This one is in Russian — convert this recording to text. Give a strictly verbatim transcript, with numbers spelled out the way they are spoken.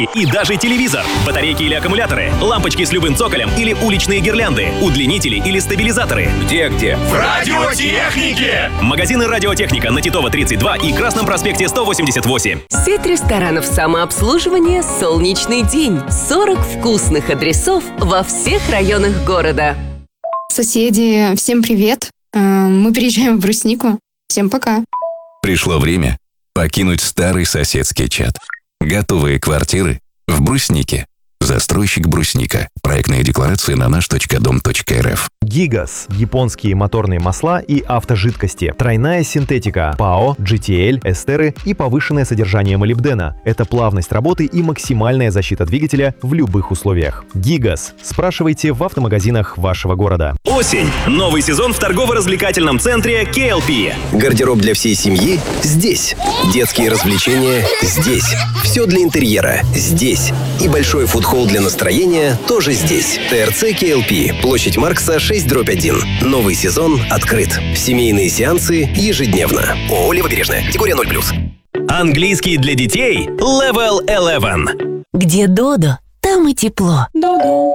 и даже телевизор, батарейки или аккумуляторы, лампочки с любым цоколем или уличные гирлянды, удлинители или стабилизаторы. Где-где? В радиотехнике! Магазины «Радиотехника» на Титова тридцать два и Красном проспекте сто восемьдесят восемь. Сеть ресторанов самообслуживания «Солнечный день». сорок вкусных адресов во всех районах города. Соседи, всем привет. Мы переезжаем в Бруснику. Всем пока. Пришло время покинуть старый соседский чат. Готовые квартиры в Бруснике. Застройщик Брусника. Проектная декларация на наш точка дом точка эр эф. Гигаз. Японские моторные масла и автожидкости. Тройная синтетика. ПАО, джи ти эл, эстеры и повышенное содержание молибдена. Это плавность работы и максимальная защита двигателя в любых условиях. Гигаз. Спрашивайте в автомагазинах вашего города. Осень. Новый сезон в торгово-развлекательном центре кей эл пи. Гардероб для всей семьи здесь. Детские развлечения здесь. Все для интерьера здесь. И большой фудхолл для настроения тоже здесь. ТРЦ кей эл пи. Площадь Маркса, шесть дробь один. Новый сезон открыт. Семейные сеансы ежедневно. ООО «Левобережная». Категория ноль плюс. Английский для детей Level одиннадцать. Где Додо, там и тепло. Додо.